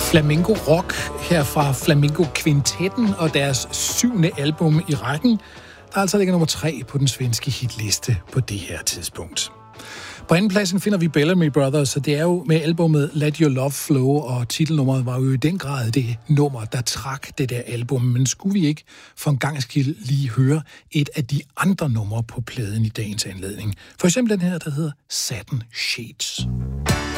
Flamingo Rock her fra Flamingo Quintetten og deres 7. album i rækken, der altså ligger nummer 3 på den svenske hitliste på det her tidspunkt. På andenpladsen finder vi Bellamy Brothers, og det er jo med albumet Let Your Love Flow, og titelnummeret var jo i den grad det nummer, der trak det der album. Men skulle vi ikke for en gang skyld lige høre et af de andre numre på pladen i dagens anledning? For eksempel den her, der hedder Satin Shades.